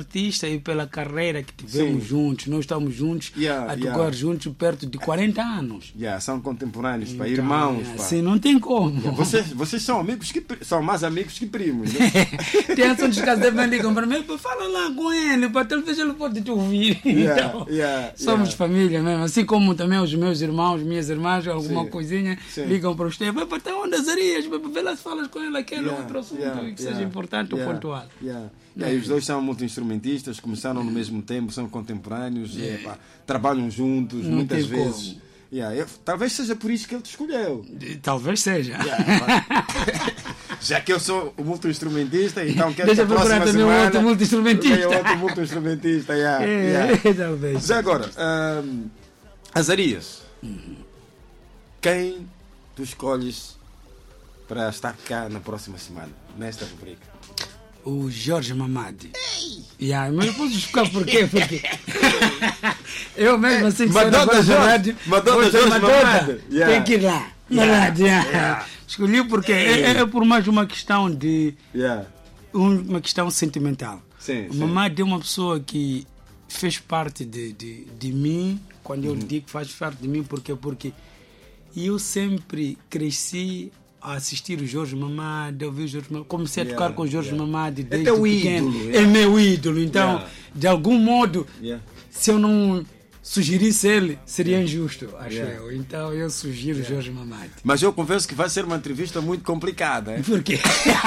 artista e pela carreira que tivemos juntos. Nós estamos juntos, a tocar juntos perto de 40 anos. São contemporâneos, então, irmãos. Sim, não tem como. Vocês são amigos são mais amigos que primos. Né? Tem assuntos que às vezes ligam para mim, fala lá com ele, para talvez ele pode te ouvir. Então, somos família mesmo. Assim como também os meus irmãos, minhas irmãs, alguma coisinha, ligam para você. Vai para onde Azarias? Vê lá se falas com ele aquele outro assunto que seja importante ou pontual. E os dois são multi-instrumentistas, começaram no mesmo tempo, são contemporâneos, trabalham juntos, não muitas vezes. Talvez seja por isso que ele te escolheu. Talvez seja. Já que eu sou o multi-instrumentista, então quero Deixa que a próxima também semana... outro multi-instrumentista. Outro multi-instrumentista, Talvez. Já agora, Azarias, quem tu escolhes para estar cá na próxima semana, nesta rubrica? O Jorge Mamadi. Mas eu posso explicar porquê? Porque eu mesmo assim que sou Madonna Jorge Mamadi. Tem que ir lá. Escolhi porque é por mais uma questão de uma questão sentimental. Sim. O Mamadi é uma pessoa que fez parte de mim. Quando eu digo que faz parte de mim, porque eu sempre cresci a assistir o Jorge Mamadi, ouvir o Jorge Mamadi, comecei a tocar com o Jorge Mamadi desde pequeno. É meu ídolo, então de algum modo se eu não sugerisse ele, seria injusto, acho eu. Então eu sugiro Jorge Mamadi. Mas eu confesso que vai ser uma entrevista muito complicada. Por quê?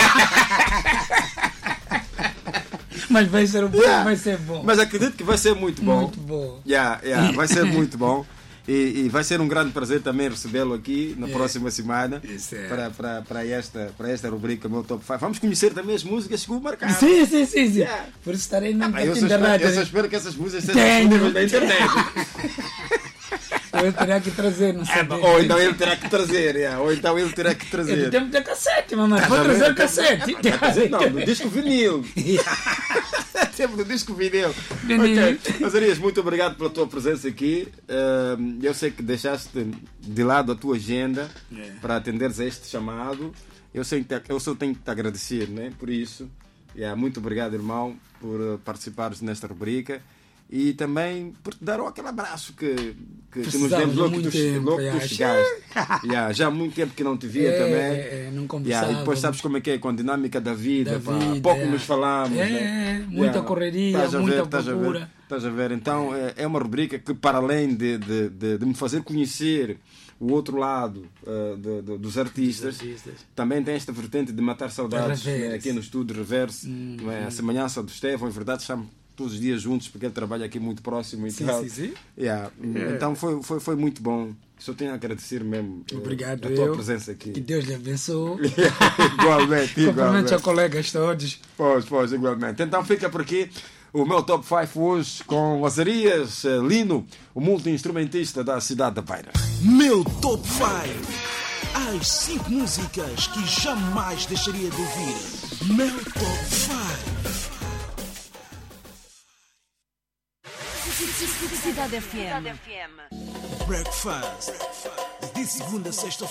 Mas vai ser bom, vai ser bom. Mas acredito que vai ser muito bom. Muito bom. Vai ser muito bom. E vai ser um grande prazer também recebê-lo aqui na próxima semana para esta rubrica Meu Top 5. Vamos conhecer também as músicas que vou marcar. Sim. Por isso estarei na internet. Eu só espero que essas músicas sejam disponíveis na internet. Eu terá que trazer, não sei. Ou então ele terá que trazer. Eu tenho que ter cassete, mamãe. Vou trazer cassete. Não, do disco vinil. Tempo do disco vinil. Ok. Azarias, muito obrigado pela tua presença aqui. Eu sei que deixaste de lado a tua agenda para atenderes a este chamado. Eu só tenho que te agradecer, né, por isso. Muito obrigado, irmão, por participares nesta rubrica. E também por te dar aquele abraço que nos demos logo que tu chegaste. Já há muito tempo que não te via também. Não conversava. E depois sabes como é que é, com a dinâmica da vida. Pouco nos falamos. Muita correria, muita procura. Estás a ver? Então é uma rubrica que, para além de me fazer conhecer o outro lado dos artistas, também tem esta vertente de matar saudades, aqui no estúdio Reverse. A semelhança do Estevão, em verdade, estamos todos os dias juntos, porque ele trabalha aqui muito próximo e tal. Sim. Então foi muito bom. Só tenho a agradecer mesmo. Obrigado, a tua presença aqui. Que Deus lhe abençoe. Igualmente. Cumprimentos a colegas todos. Pois, igualmente. Então fica por aqui o meu Top 5 hoje com Azarias Lino, o multi-instrumentista da cidade da Beira. Meu Top 5. As 5 músicas que jamais deixaria de ouvir. Meu Top 5. Cidade FM. Breakfast. De segunda a sexta-feira.